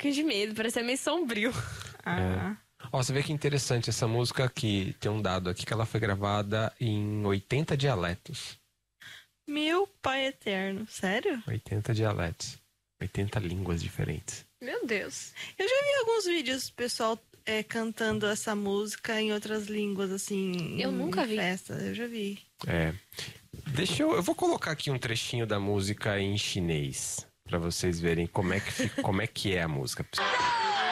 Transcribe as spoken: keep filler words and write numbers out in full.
pouquinho de medo, parece meio sombrio. Ah. É. Ó, você vê que interessante essa música aqui. Tem um dado aqui que ela foi gravada em oitenta dialetos. Meu pai eterno, sério? oitenta dialetos. oitenta línguas diferentes. Meu Deus. Eu já vi alguns vídeos do pessoal é, cantando essa música em outras línguas, assim. Eu em, nunca em vi. Festa. Eu já vi. É. Deixa eu... Eu vou colocar aqui um trechinho da música em chinês. Pra vocês verem como é que, fica, como é, que é a música.